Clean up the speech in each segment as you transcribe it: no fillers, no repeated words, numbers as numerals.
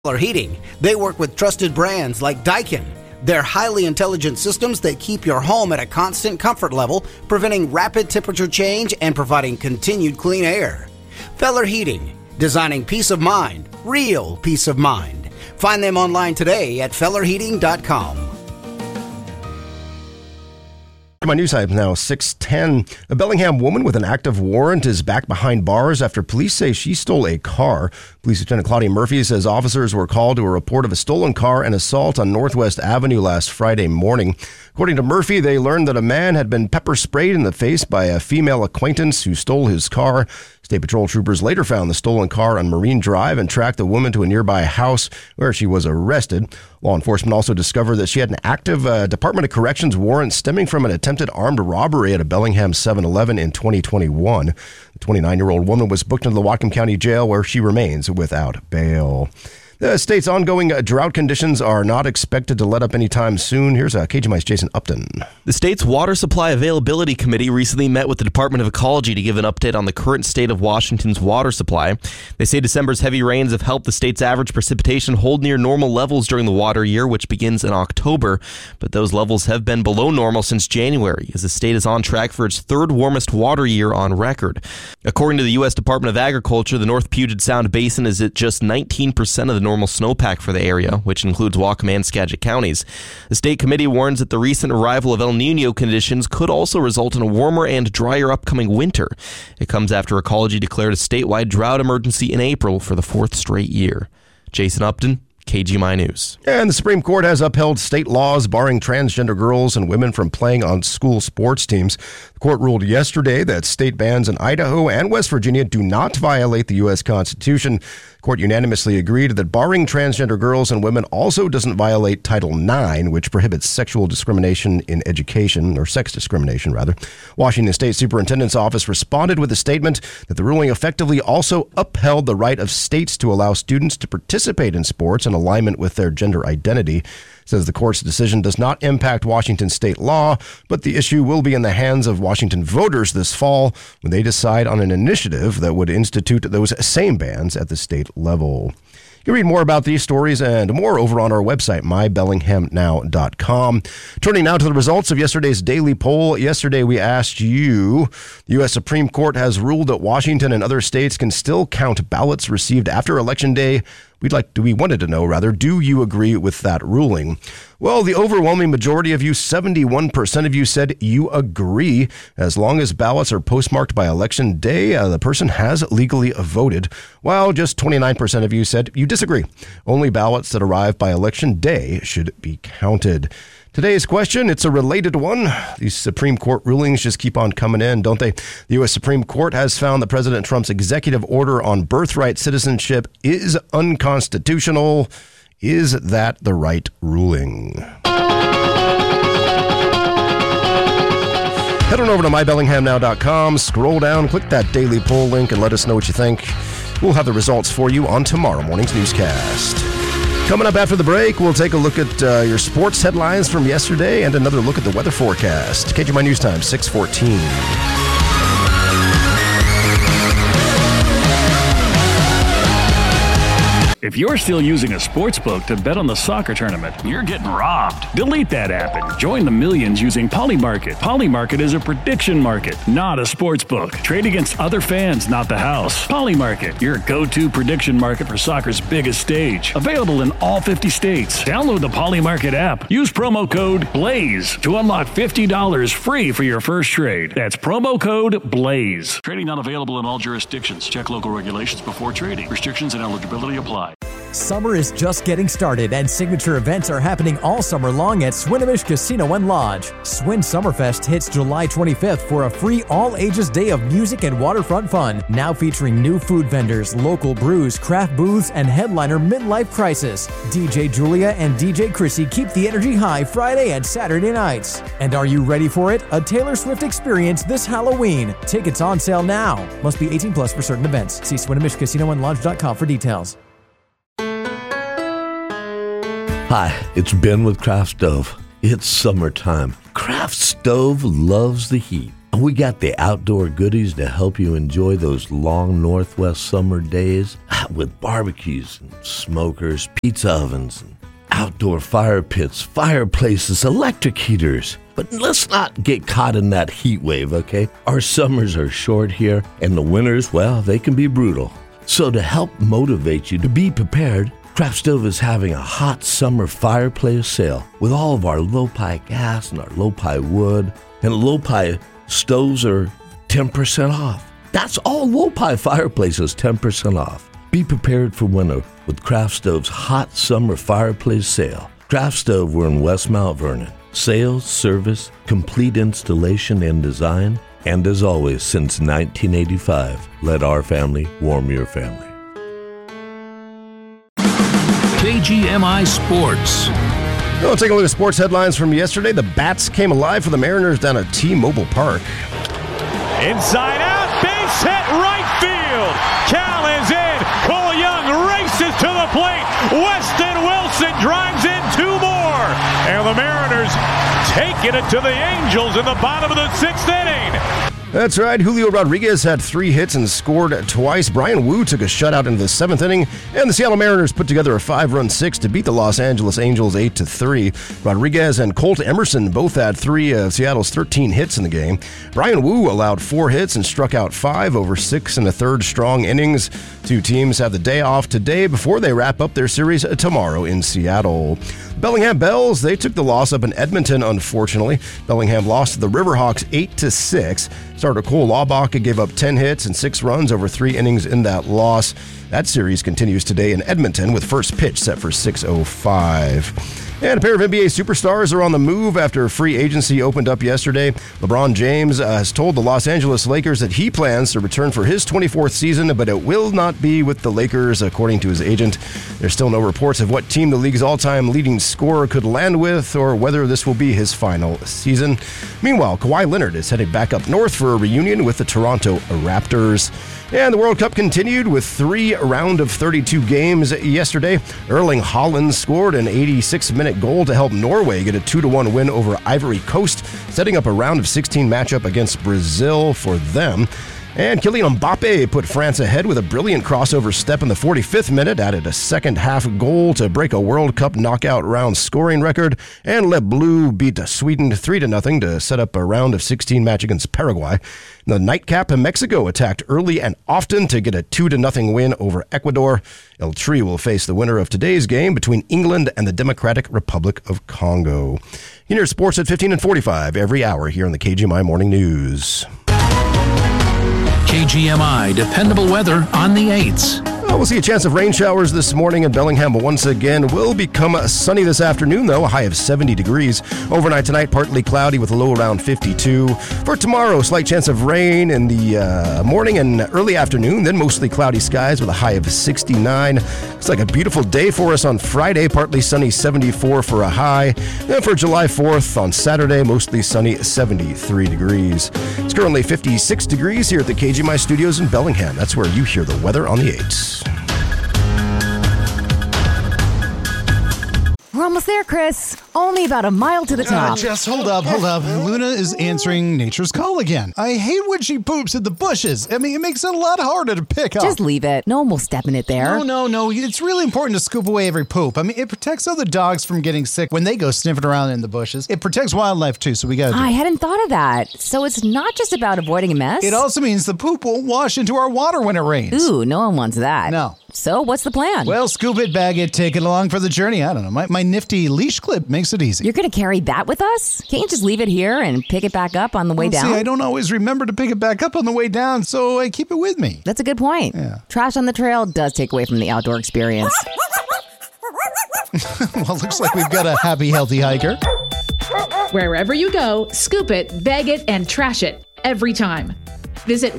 Feller Heating. They work with trusted brands like Daikin. They're highly intelligent systems that keep your home at a constant comfort level, preventing rapid temperature change and providing continued clean air. Feller Heating, designing peace of mind, real peace of mind. Find them online today at fellerheating.com. My news time now, 6:10. A Bellingham woman with an active warrant is back behind bars after police say she stole a car. Police Lieutenant Claudia Murphy says officers were called to a report of a stolen car and assault on Northwest Avenue last Friday morning. According to Murphy, they learned that a man had been pepper sprayed in the face by a female acquaintance who stole his car. State Patrol troopers later found the stolen car on Marine Drive and tracked the woman to a nearby house where she was arrested. Law enforcement also discovered that she had an active Department of Corrections warrant stemming from an attempted armed robbery at a Bellingham 7-Eleven in 2021. The 29-year-old woman was booked into the Whatcom County Jail where she remains without bail. The state's ongoing drought conditions are not expected to let up anytime soon. Here's KGMI's Jason Upton. The state's Water Supply Availability Committee recently met with the Department of Ecology to give an update on the current state of Washington's water supply. They say December's heavy rains have helped the state's average precipitation hold near normal levels during the water year, which begins in October. But those levels have been below normal since January, as the state is on track for its third warmest water year on record. According to the U.S. Department of Agriculture, the North Puget Sound Basin is at just 19% of the normal snowpack for the area, which includes Whatcom and Skagit counties. The state committee warns that the recent arrival of El Nino conditions could also result in a warmer and drier upcoming winter. It comes after Ecology declared a statewide drought emergency in April for the fourth straight year. Jason Upton, KGMI News. And the Supreme Court has upheld state laws barring transgender girls and women from playing on school sports teams. The court ruled yesterday that state bans in Idaho and West Virginia do not violate the U.S. Constitution. The court unanimously agreed that barring transgender girls and women also doesn't violate Title IX, which prohibits sexual discrimination in education, or sex discrimination, rather. Washington State Superintendent's Office responded with a statement that the ruling effectively also upheld the right of states to allow students to participate in sports in alignment with their gender identity. It says the court's decision does not impact Washington state law, but the issue will be in the hands of Washington voters this fall when they decide on an initiative that would institute those same bans at the state level. You can read more about these stories and more over on our website, mybellinghamnow.com. Turning now to the results of yesterday's daily poll. Yesterday, we asked you, the U.S. Supreme Court has ruled that Washington and other states can still count ballots received after Election Day. We wanted to know, do you agree with that ruling? Well, the overwhelming majority of you, 71% of you, said you agree. As long as ballots are postmarked by Election Day, the person has legally voted, while just 29% of you said you disagree. Only ballots that arrive by Election Day should be counted. Today's question, it's a related one. These Supreme Court rulings just keep on coming in, don't they? The U.S. Supreme Court has found that President Trump's executive order on birthright citizenship is unconstitutional. Is that the right ruling? Head on over to mybellinghamnow.com, scroll down, click that daily poll link, and let us know what you think. We'll have the results for you on tomorrow morning's newscast. Coming up after the break, we'll take a look at your sports headlines from yesterday and another look at the weather forecast. KGMI News Time, 6:14. If you're still using a sports book to bet on the soccer tournament, you're getting robbed. Delete that app and join the millions using Polymarket. Polymarket is a prediction market, not a sports book. Trade against other fans, not the house. Polymarket, your go-to prediction market for soccer's biggest stage. Available in all 50 states. Download the Polymarket app. Use promo code BLAZE to unlock $50 free for your first trade. That's promo code BLAZE. Trading not available in all jurisdictions. Check local regulations before trading. Restrictions and eligibility apply. Summer is just getting started, and signature events are happening all summer long at Swinomish Casino and Lodge. Swin Summerfest hits July 25th for a free all-ages day of music and waterfront fun. Now featuring new food vendors, local brews, craft booths, and headliner Midlife Crisis. DJ Julia and DJ Chrissy keep the energy high Friday and Saturday nights. And are you ready for it? A Taylor Swift experience this Halloween. Tickets on sale now. Must be 18 plus for certain events. See SwinomishCasinoandLodge.com for details. Hi, it's Ben with Craft Stove. It's summertime. Craft Stove loves the heat. And we got the outdoor goodies to help you enjoy those long Northwest summer days with barbecues and smokers, pizza ovens, and outdoor fire pits, fireplaces, electric heaters. But let's not get caught in that heat wave, okay? Our summers are short here, and the winters, well, they can be brutal. So to help motivate you to be prepared, Craft Stove is having a hot summer fireplace sale with all of our low-pi gas and our low-pi wood. And low-pi stoves are 10% off. That's all low-pi fireplaces, 10% off. Be prepared for winter with Craft Stove's hot summer fireplace sale. Craft Stove, we're in West Mount Vernon. Sales, service, complete installation and design. And as always, since 1985, let our family warm your family. KGMI Sports. Well, take a look at sports headlines from yesterday. The Bats came alive for the Mariners down at T-Mobile Park. Inside out, base hit, right field. Cal is in. Cole Young races to the plate. Weston Wilson drives in 2 more. And the Mariners taking it to the Angels in the bottom of the 6th inning. That's right. Julio Rodriguez had 3 hits and scored twice. Brian Wu took a shutout into the 7th inning, and the Seattle Mariners put together a 5-run 6 to beat the Los Angeles Angels 8-3. Rodriguez and Colt Emerson both had 3 of Seattle's 13 hits in the game. Brian Wu allowed 4 hits and struck out 5 over 6 1/3 strong innings. 2 teams have the day off today before they wrap up their series tomorrow in Seattle. Bellingham Bells, they took the loss up in Edmonton, unfortunately. Bellingham lost to the Riverhawks 8-6. Starter Cole Laubach gave up 10 hits and 6 runs over 3 innings in that loss. That series continues today in Edmonton with first pitch set for 6:05. And a pair of NBA superstars are on the move after free agency opened up yesterday. LeBron James has told the Los Angeles Lakers that he plans to return for his 24th season, but it will not be with the Lakers, according to his agent. There's still no reports of what team the league's all-time leading scorer could land with or whether this will be his final season. Meanwhile, Kawhi Leonard is headed back up north for a reunion with the Toronto Raptors. And the World Cup continued with 3 round of 32 games yesterday. Erling Haaland scored an 86-minute goal to help Norway get a 2-1 win over Ivory Coast, setting up a round of 16 matchup against Brazil for them. And Kylian Mbappe put France ahead with a brilliant crossover step in the 45th minute, added a second-half goal to break a World Cup knockout round scoring record, and Le Bleu beat Sweden 3-0 to set up a round of 16 match against Paraguay. In the nightcap, Mexico attacked early and often to get a 2-0 win over Ecuador. El Tri will face the winner of today's game between England and the Democratic Republic of Congo. You hear sports at 15 and 45 every hour here on the KGMI Morning News. KGMI dependable weather on the 8s. We'll see a chance of rain showers this morning in Bellingham, but once again will become sunny this afternoon, though, a high of 70 degrees. Overnight tonight, partly cloudy with a low around 52. For tomorrow, slight chance of rain in the morning and early afternoon, then mostly cloudy skies with a high of 69. It's like a beautiful day for us on Friday, partly sunny, 74 for a high. Then for July 4th on Saturday, mostly sunny, 73 degrees. It's currently 56 degrees here at the KGMI studios in Bellingham. That's where you hear the weather on the 8s. We're almost there, Chris. Only about a mile to the top. Just hold up. Luna is answering nature's call again. I hate when she poops in the bushes. I mean, it makes it a lot harder to pick up. Just leave it. No one will step in it there. No. It's really important to scoop away every poop. I mean, it protects other dogs from getting sick when they go sniffing around in the bushes. It protects wildlife, too, so we gotta do it. I hadn't thought of that. So it's not just about avoiding a mess? It also means the poop won't wash into our water when it rains. Ooh, no one wants that. No. So what's the plan? Well, scoop it, bag it, take it along for the journey. I don't know. My nifty leash clip makes it easy. You're going to carry that with us? Can't you just leave it here and pick it back up on the way down? See, I don't always remember to pick it back up on the way down, so I keep it with me. That's a good point. Yeah. Trash on the trail does take away from the outdoor experience. Well, looks like we've got a happy, healthy hiker. Wherever you go, scoop it, bag it, and trash it every time. Visit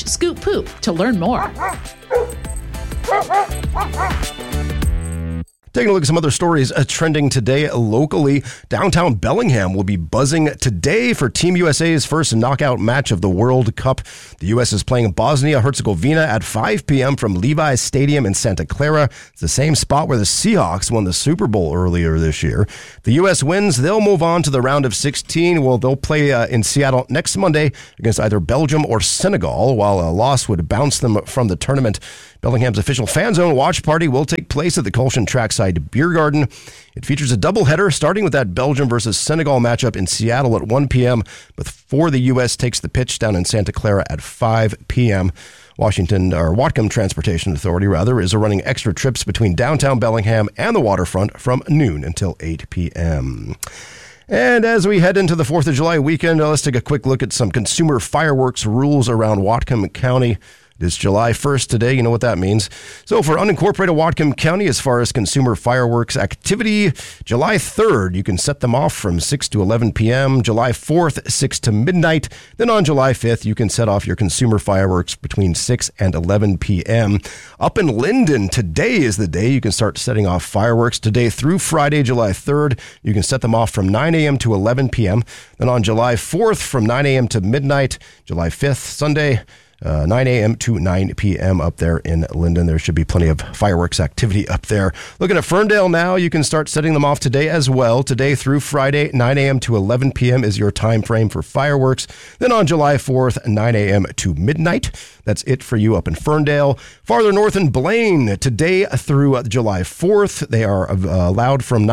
whatcomcounty.us/scoop poop to learn more. Taking a look at some other stories trending today locally. Downtown Bellingham will be buzzing today for Team USA's first knockout match of the World Cup. The U.S. is playing Bosnia-Herzegovina at 5 p.m. from Levi's Stadium in Santa Clara. It's the same spot where the Seahawks won the Super Bowl earlier this year. If the U.S. wins, they'll move on to the round of 16. Well, they'll play in Seattle next Monday against either Belgium or Senegal, while a loss would bounce them from the tournament. Bellingham's official fan zone watch party will take place at the Colshan Trackside Beer Garden. It features a doubleheader, starting with that Belgium versus Senegal matchup in Seattle at 1 p.m. before the U.S. takes the pitch down in Santa Clara at 5 p.m. Whatcom Transportation Authority, is running extra trips between downtown Bellingham and the waterfront from noon until 8 p.m. And as we head into the 4th of July weekend, let's take a quick look at some consumer fireworks rules around Whatcom County. It is July 1st today. You know what that means. So for unincorporated Whatcom County, as far as consumer fireworks activity, July 3rd, you can set them off from 6 to 11 p.m., July 4th, 6 to midnight. Then on July 5th, you can set off your consumer fireworks between 6 and 11 p.m. Up in Linden, today is the day you can start setting off fireworks. Today through Friday, July 3rd, you can set them off from 9 a.m. to 11 p.m. Then on July 4th, from 9 a.m. to midnight, July 5th, Sunday, 9 a.m. to 9 p.m. up there in Linden. There should be plenty of fireworks activity up there. Looking at Ferndale now, you can start setting them off today as well. Today through Friday, 9 a.m. to 11 p.m. is your time frame for fireworks. Then on July 4th, 9 a.m. to midnight. That's it for you up in Ferndale. Farther north in Blaine, today through July 4th, they are allowed from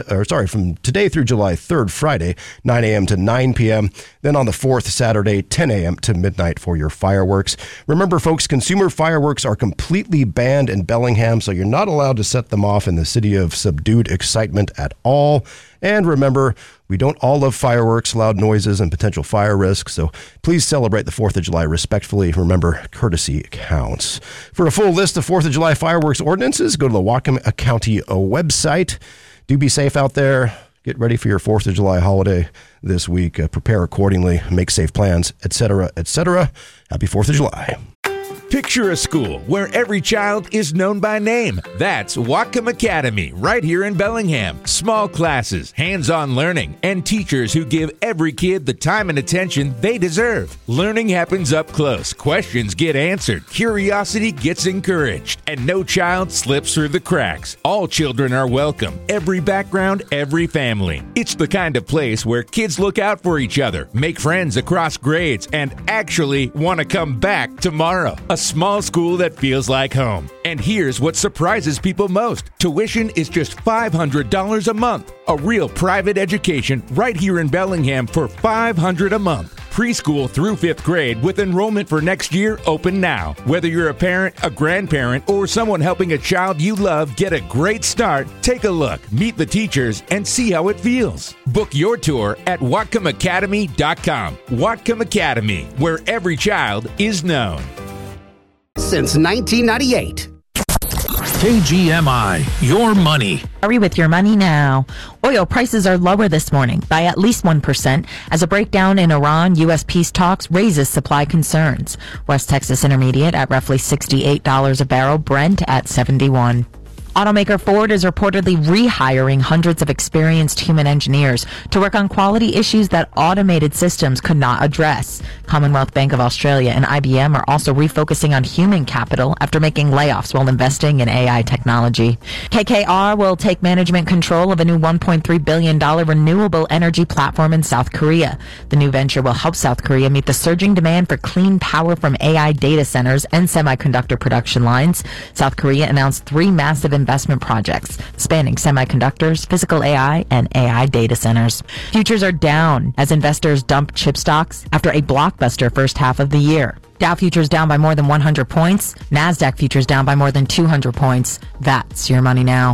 from today through July 3rd, Friday, 9 a.m. to 9 p.m. Then on the 4th, Saturday, 10 a.m. to midnight for your fireworks. Remember, folks, consumer fireworks are completely banned in Bellingham, so you're not allowed to set them off in the city of subdued excitement at all. And remember, we don't all love fireworks, loud noises, and potential fire risks, so please celebrate the 4th of July respectfully. Remember, courtesy counts. For a full list of 4th of July fireworks ordinances, go to the Whatcom County website. Do be safe out there. Get ready for your 4th of July holiday this week. Prepare accordingly, make safe plans, etc., etc. Happy 4th of July. Picture a school where every child is known by name. That's Whatcom Academy, right here in Bellingham. Small classes, hands-on learning, and teachers who give every kid the time and attention they deserve. Learning happens up close. Questions get answered. Curiosity gets encouraged. And no child slips through the cracks. All children are welcome. Every background, every family. It's the kind of place where kids look out for each other, make friends across grades, and actually want to come back tomorrow. A small school that feels like home. And here's what surprises people most. Tuition is just $500 a month. A real private education right here in Bellingham for $500 a month. Preschool through 5th grade with enrollment for next year open now. Whether you're a parent, a grandparent, or someone helping a child you love get a great start, take a look, meet the teachers, and see how it feels. Book your tour at WhatcomAcademy.com. Whatcom Academy, where every child is known. Since 1998. KGMI, your money. Hurry with your money now. Oil prices are lower this morning by at least 1% as a breakdown in Iran-U.S. peace talks raises supply concerns. West Texas Intermediate at roughly $68 a barrel, Brent at $71. Automaker Ford is reportedly rehiring hundreds of experienced human engineers to work on quality issues that automated systems could not address. Commonwealth Bank of Australia and IBM are also refocusing on human capital after making layoffs while investing in AI technology. KKR will take management control of a new $1.3 billion renewable energy platform in South Korea. The new venture will help South Korea meet the surging demand for clean power from AI data centers and semiconductor production lines. South Korea announced 3 massive investment projects spanning semiconductors, physical AI, and AI data centers. Futures are down as investors dump chip stocks after a blockbuster first half of the year. Dow futures down by more than 100 points. NASDAQ futures down by more than 200 points. That's your money now.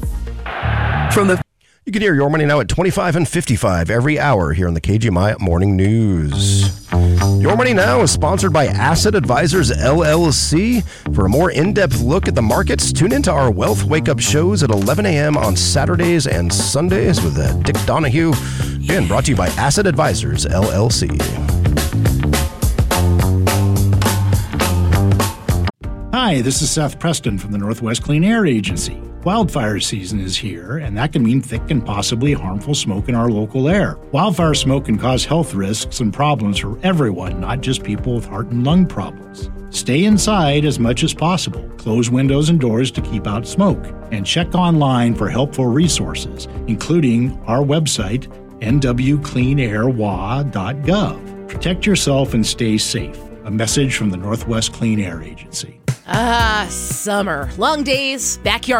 You can hear Your Money Now at 25 and 55 every hour here on the KGMI Morning News. Your Money Now is sponsored by Asset Advisors, LLC. For a more in-depth look at the markets, tune into our Wealth Wake-Up shows at 11 a.m. on Saturdays and Sundays with Dick Donahue. Again, brought to you by Asset Advisors, LLC. Hi, Hi, this is Seth Preston from the Northwest Clean Air Agency. Wildfire season is here, and that can mean thick and possibly harmful smoke in our local air. Wildfire smoke can cause health risks and problems for everyone, not just people with heart and lung problems. Stay inside as much as possible. Close windows and doors to keep out smoke. And check online for helpful resources, including our website, nwcleanairwa.gov. Protect yourself and stay safe. A message from the Northwest Clean Air Agency. Summer. Long days, backyard